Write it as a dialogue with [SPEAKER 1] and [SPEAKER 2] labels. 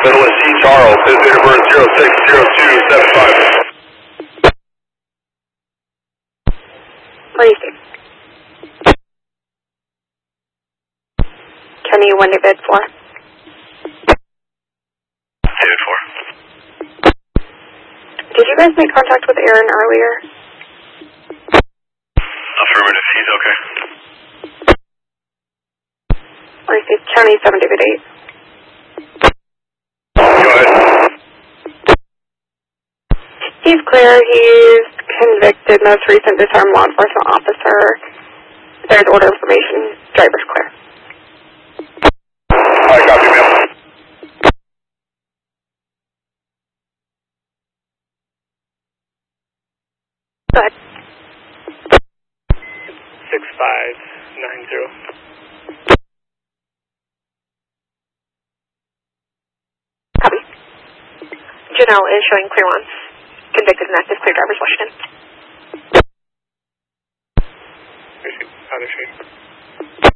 [SPEAKER 1] Middle is C. Charles, his date of birth 060275.
[SPEAKER 2] Racing. Kenny, when did bid for?
[SPEAKER 1] David 4.
[SPEAKER 2] Did you guys make contact with Aaron earlier?
[SPEAKER 1] Affirmative, he's okay.
[SPEAKER 2] Racing, County 7 David 8.
[SPEAKER 1] Go ahead.
[SPEAKER 2] He's clear. He's convicted, most recent disarmed law enforcement officer. There's order information. Driver's clear.
[SPEAKER 1] Alright, copy, ma'am.
[SPEAKER 2] Go ahead.
[SPEAKER 3] 6590.
[SPEAKER 2] Copy. Janelle is showing clear on. Convicted and active clear driver's Washington.
[SPEAKER 3] Out of shape.